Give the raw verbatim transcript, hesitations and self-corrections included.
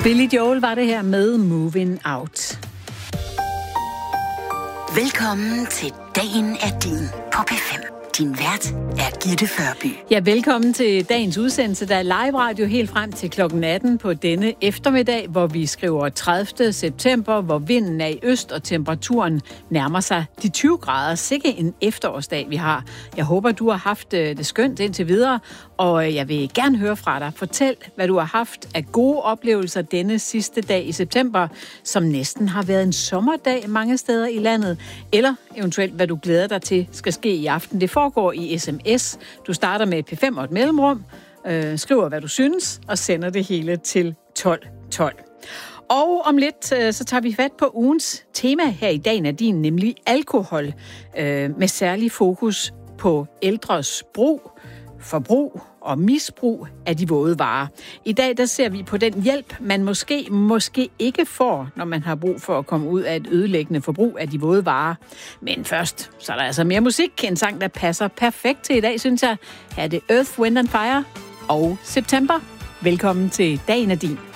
Billy Joel var det her med Moving Out. Velkommen til Dagen er din på P fem. Din vært er Gitte Førby. Ja, velkommen til dagens udsendelse, der er live radio helt frem til klokken atten på denne eftermiddag, hvor vi skriver tredivte september, hvor vinden er i øst, og temperaturen nærmer sig de tyve grader. Sikke en efterårsdag, vi har. Jeg håber, du har haft det skønt indtil videre, og jeg vil gerne høre fra dig. Fortæl, hvad du har haft af gode oplevelser denne sidste dag i september, som næsten har været en sommerdag mange steder i landet, eller eventuelt, hvad du glæder dig til skal ske i aften. Det foregår i sms. Du starter med P fem og et mellemrum, øh, skriver, hvad du synes, og sender det hele til tolv tolv. Og om lidt, øh, så tager vi fat på ugens tema her i Dagen er din, nemlig alkohol, øh, med særlig fokus på ældres brug, forbrug og misbrug af de våde varer. I dag der ser vi på den hjælp, man måske, måske ikke får, når man har brug for at komme ud af et ødelæggende forbrug af de våde varer. Men først, så er der altså mere musik. En sang, der passer perfekt til i dag, synes jeg. Her er det Earth, Wind and Fire og September. Velkommen til Dagen er din.